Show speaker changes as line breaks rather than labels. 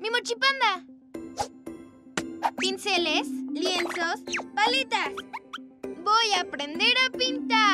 ¡Mi mochipanda! Pinceles, lienzos, paletas. Voy a aprender a pintar.